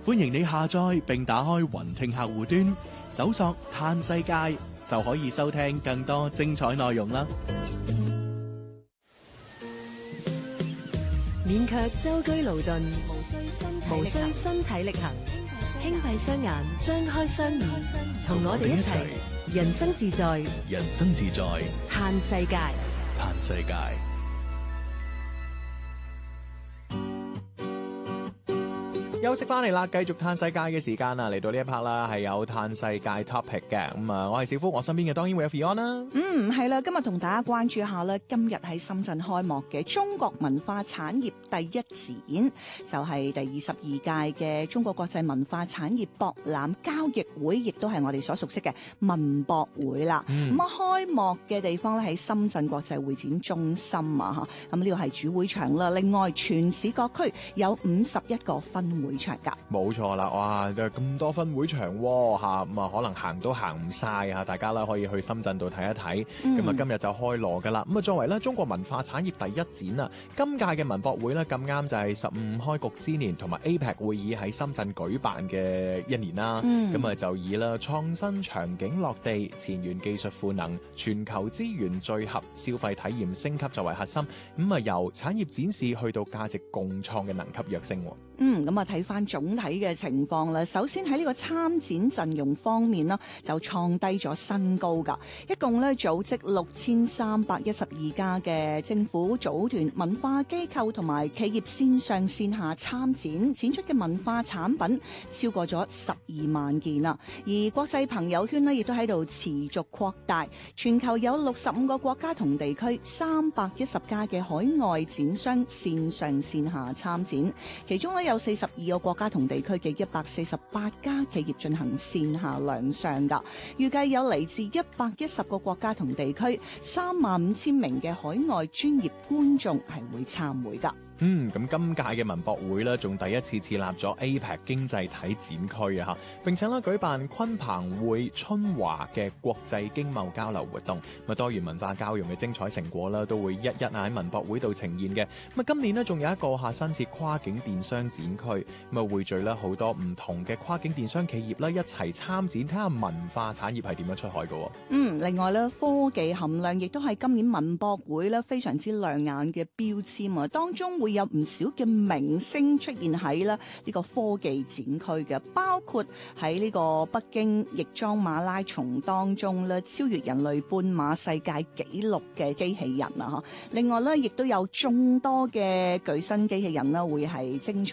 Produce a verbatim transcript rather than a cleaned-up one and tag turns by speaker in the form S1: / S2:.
S1: 歡迎你下載並打開雲聽客戶端，搜索嘆世界就可以收聽更多精彩內容啦。
S2: 免卻舟車勞頓，無需身體力行，輕閉雙眼，張開雙耳，同我哋一齊人生自在，
S1: 人生自在，
S2: 嘆世界，
S1: 嘆世界。休息翻嚟啦，繼續嘆世界嘅時間啦，嚟到呢一 part 啦，係有嘆世界 topic 嘅。咁啊，我係小夫，我身邊嘅當然會有 Fiona 啦。
S3: 嗯，係啦，今日同大家關注一下咧，今日喺深圳開幕嘅中國文化產業第一展，就係、是、第二十二屆嘅中國國際文化產業博覽交易會，亦都係我哋所熟悉嘅文博會啦。咁、嗯、啊，開幕嘅地方咧喺深圳國際會展中心啊，吓，咁呢個係主會場啦。另外，全市各區有五十一個分會。會場噶，冇
S1: 錯啦！哇，就咁多分會場喎，吓咁啊，可能行都行唔晒啊！大家啦可以去深圳度睇一睇。咁、嗯、啊，今日就開鑼噶啦。咁啊，作為咧中國文化產業第一展啊，今屆嘅文博會咧咁啱就係十五開局之年，同埋 A P E C 會議喺深圳舉辦嘅一年啦。咁、嗯、啊，就以啦創新場景落地、前沿技術賦能、全球資源聚合、消費體驗升級作為核心。咁啊，由產業展示去到價值共創嘅能級躍升。
S3: 嗯，咁啊睇翻總體嘅情況啦。首先喺呢個參展陣容方面啦，就創低咗新高噶。一共咧組織六千三百一十二家嘅政府組團、文化機構同埋企業線上線下參展，展出嘅文化產品超過咗十二萬件啦。而國際朋友圈咧亦都喺度持續擴大，全球有六十五個國家同地區，三百一十家嘅海外展商線上線下參展，其中咧有四十二個國家同地區嘅一百四十八家企業進行線下亮相噶，預計有嚟自一百一十個國家同地區，三萬五千名嘅海外專業觀眾係會參會噶。
S1: 嗯，咁今屆嘅文博會咧，仲第一次設立咗 A P E C 經濟體展區啊，吓，並且咧舉辦鯤鵬會春華嘅國際經貿交流活動，咁多元文化交融嘅精彩成果啦，都會一一喺文博會度呈現嘅。咁啊，今年咧仲有一個吓新設跨境電商展區，咁啊匯聚咧好多唔同嘅跨境電商企業咧一齊參展，睇下文化產業係點樣出海嘅。
S3: 嗯，另外咧科技含量亦都係今年文博會咧非常之亮眼嘅標籤啊，當中會有唔少嘅明星出現喺啦呢個科技展區嘅，包括喺呢個北京亦莊馬拉松當中咧超越人類半馬世界紀錄嘅機器人啊！另外咧亦都有眾多嘅巨新機器人啦，會係精彩